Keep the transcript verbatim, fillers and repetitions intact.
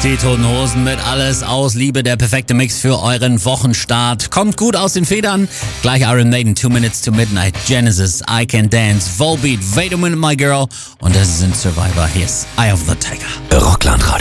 Die Toten Hosen mit Alles aus Liebe, der perfekte Mix für euren Wochenstart. Kommt gut aus den Federn. Gleich Iron Maiden, Two Minutes to Midnight, Genesis, I Can Dance, Volbeat, Wait a Minute My Girl und das sind Survivor. Hier ist Eye of the Tiger. Rockland Radio.